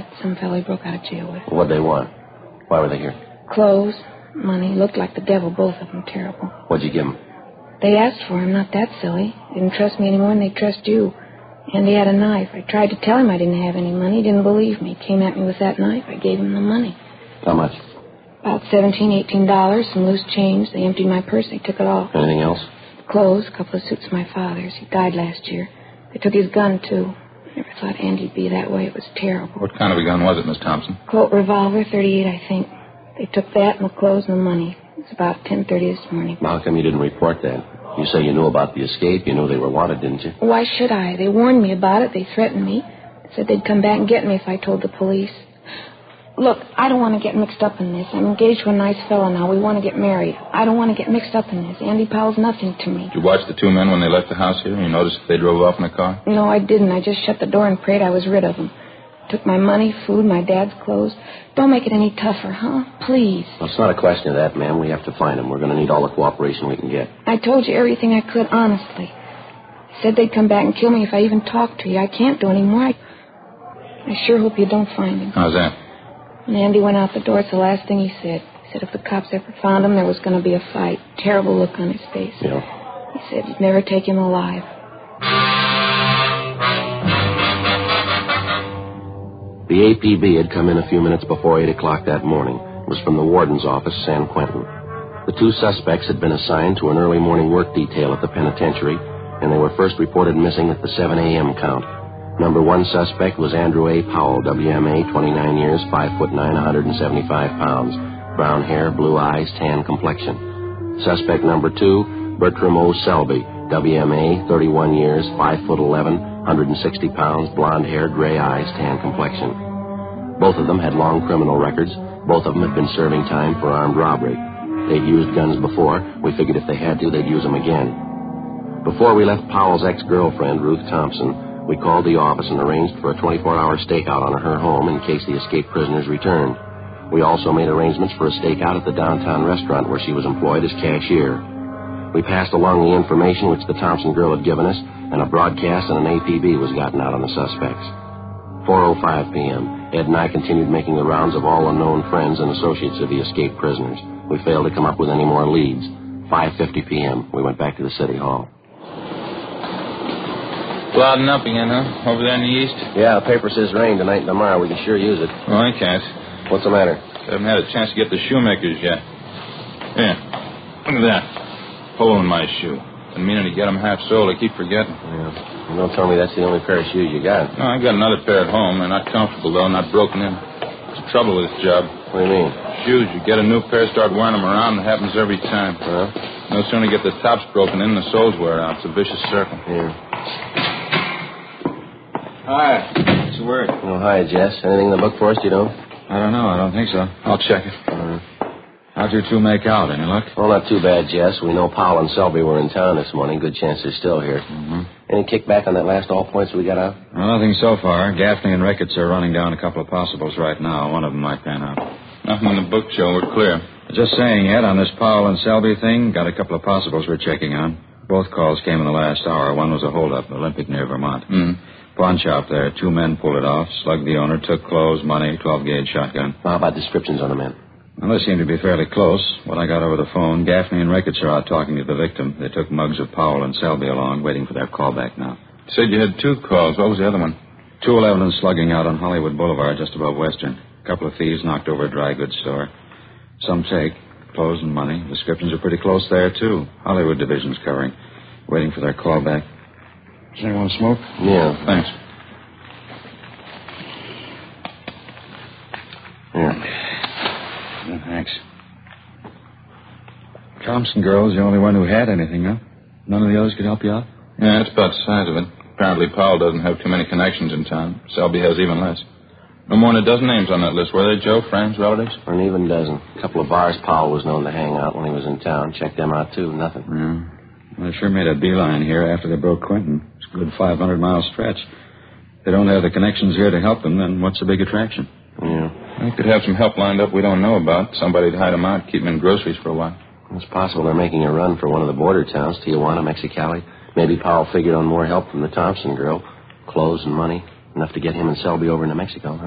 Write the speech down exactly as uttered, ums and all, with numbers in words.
that. Some fellow he broke out of jail with. What'd they want? Why were they here? Clothes, money. Looked like the devil, both of them. Terrible. What'd you give them? They asked for him, not that silly. Didn't trust me any more than they trust you. And he had a knife. I tried to tell him I didn't have any money. He didn't believe me. He came at me with that knife. I gave him the money. How much? About seventeen, eighteen dollars, some loose change. They emptied my purse. They took it all. Anything else? Clothes, a couple of suits of my father's. He died last year. They took his gun, too. I never thought Andy'd be that way. It was terrible. What kind of a gun was it, Miss Thompson? Colt revolver, thirty-eight, I think. They took that and the clothes and the money. It was about ten thirty this morning. Well, how come you didn't report that? You say you knew about the escape. You knew they were wanted, didn't you? Why should I? They warned me about it. They threatened me. They said they'd come back and get me if I told the police. Look, I don't want to get mixed up in this. I'm engaged to a nice fellow now. We want to get married. I don't want to get mixed up in this. Andy Powell's nothing to me. Did you watch the two men when they left the house here? You noticed if they drove off in a car? No, I didn't. I just shut the door and prayed I was rid of them. Took my money, food, my dad's clothes. Don't make it any tougher, huh? Please. Well, it's not a question of that, ma'am. We have to find them. We're going to need all the cooperation we can get. I told you everything I could, honestly. They said they'd come back and kill me if I even talked to you. I can't do any more. I, I sure hope you don't find him. How's that? When Andy went out the door, it's the last thing he said. He said if the cops ever found him, there was going to be a fight. Terrible look on his face. Yeah. He said he'd never take him alive. The A P B had come in a few minutes before eight o'clock that morning. It was from the warden's office, San Quentin. The two suspects had been assigned to an early morning work detail at the penitentiary, and they were first reported missing at the seven a.m. count. Number one suspect was Andrew A. Powell, W M A, twenty-nine years, five foot nine, one hundred seventy-five pounds. Brown hair, blue eyes, tan complexion. Suspect number two, Bertram O. Selby, W M A, thirty-one years, five foot eleven, one hundred sixty pounds, blonde hair, gray eyes, tan complexion. Both of them had long criminal records. Both of them had been serving time for armed robbery. They'd used guns before. We figured if they had to, they'd use them again. Before we left Powell's ex-girlfriend, Ruth Thompson, we called the office and arranged for a twenty-four hour stakeout on her home in case the escaped prisoners returned. We also made arrangements for a stakeout at the downtown restaurant where she was employed as cashier. We passed along the information which the Thompson girl had given us, and a broadcast and an A P B was gotten out on the suspects. four oh five p.m., Ed and I continued making the rounds of all the known friends and associates of the escaped prisoners. We failed to come up with any more leads. five fifty p.m., we went back to the city hall. Clouding up again, huh? Over there in the east? Yeah, the paper says rain tonight and tomorrow. We can sure use it. Oh, I can't. What's the matter? I haven't had a chance to get the shoemakers yet. Here, look at that. Hole in my shoe. Been meaning to get them half soled. I keep forgetting. Yeah. You don't tell me that's the only pair of shoes you got. No, I've got another pair at home. They're not comfortable, though, not broken in. What's the trouble with this job? What do you mean? Shoes. You get a new pair, start wearing them around, and it happens every time. Huh? No sooner get the tops broken in, the soles wear out. It's a vicious circle. Yeah. Hi. What's the word? Oh, hi, Jess. Anything in the book for us, you know? I don't know. I don't think so. I'll check it. Uh, How'd you two make out? Any luck? well, not too bad, Jess. We know Powell and Selby were in town this morning. Good chance they're still here. Mm-hmm. Any kickback on that last all points we got out? Well, nothing so far. Gaffney and Ricketts are running down a couple of possibles right now. One of them might pan out. Nothing in the book, Joe. We're clear. Just saying, Ed, on this Powell and Selby thing, got a couple of possibles we're checking on. Both calls came in the last hour. One was a holdup, Olympic near Vermont. Mm-hmm. Pawn shop there. Two men pulled it off, slugged the owner, took clothes, money, twelve-gauge shotgun. Well, how about descriptions on the men? Well, they seem to be fairly close. What I got over the phone, Gaffney and Ricketts are out talking to the victim. They took mugs of Powell and Selby along, waiting for their call back now. You said you had two calls. What was the other one? two eleven and slugging out on Hollywood Boulevard, just above Western. A couple of thieves knocked over a dry goods store. Some take, clothes and money. Descriptions are pretty close there, too. Hollywood division's covering. Waiting for their call back. Does anyone smoke? Yeah. Thanks. Here. Thanks. Thompson girl's the only one who had anything, huh? None of the others could help you out? Yeah, that's about the size of it. Apparently Powell doesn't have too many connections in town. Selby has even less. No more than a dozen names on that list. Were they, Joe? Friends, relatives? Or an even dozen. A couple of bars Powell was known to hang out when he was in town. Checked them out, too. Nothing. Yeah. Well, they sure made a beeline here after they broke Quentin. It's a good five hundred mile stretch. If they don't have the connections here to help them, then what's the big attraction? Yeah. They could have some help lined up we don't know about. Somebody to hide them out, keep them in groceries for a while. It's possible they're making a run for one of the border towns, Tijuana, Mexicali. Maybe Powell figured on more help from the Thompson girl. Clothes and money. Enough to get him and Selby over into Mexico, huh?